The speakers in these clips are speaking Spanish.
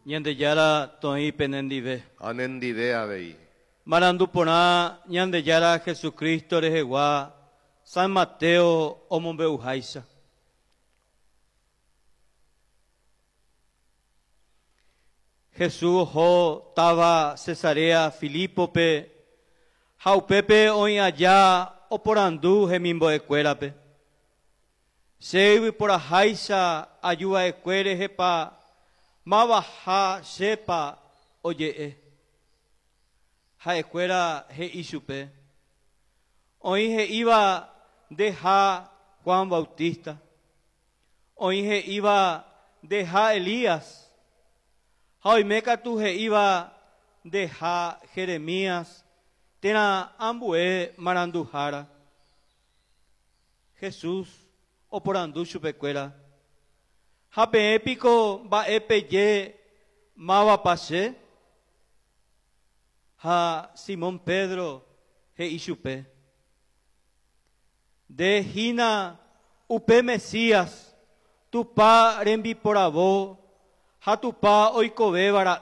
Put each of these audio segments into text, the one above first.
Ñande yara toi penendive. Anendive avei. Marandu pona ñande yara Jesucristo rehegua. San Mateo omombeu haisa. Jesús ho tava Cesarea Filipope. Jaupepe oin allá oporandu hemimbo ecuerape. Seivi por haisa ayuda ecuere jepa. Mabaja sepa oye. Ha ecuera he isupe. Oin he iba deja Juan Bautista. Oin he iba deja Elías. Hoy meca tu he iba deja Jeremías. Tena ambue marandujara. Jesús oporandu chupecuera. Jape épico va epeye mava pase. Ha Simón Pedro he ishupe. De hina upe Mesías tu pa rembi por abo. Ha tu pa oikobe bara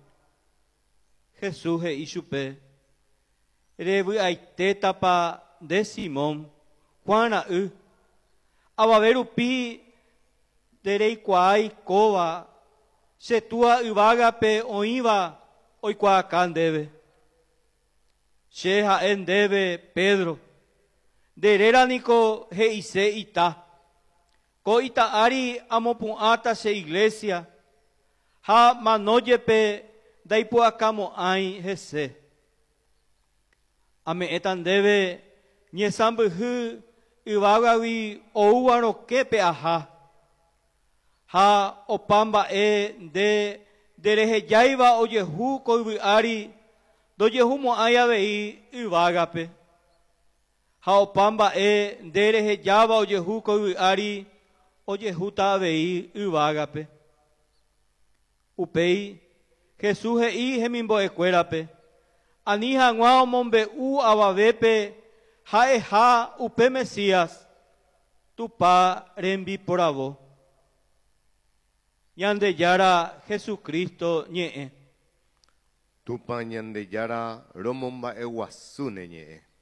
Jesús he ishupe. Rebu aite tapa de Simón Juana Abaveru pi derei kwai koba se tua ivaga pe oiva oikwa kandebe. Sheha endebe Pedro. Derera niko he ise ita. Ko ita ari amopuata se iglesia. Ha manoyepe daipu akamo ai hese. Ame etandebe nyesambuhu iwagawi ouaro kepe aha. Ha opamba de dereheyaiva oyehu koivi ari doyehu mo ayavei iwagape. Ha opamba dereheyava oyehu koivi ari oyehu tavei iwagape. Upei Jesús hei hemimbo ecuerape. Anija nguao mombe abavepe ha upe Mesías tu pa rembi por abo. Ñande yara Jesucristo ñe'e. Tu pa ñande yara romomba eguasune ñe'e.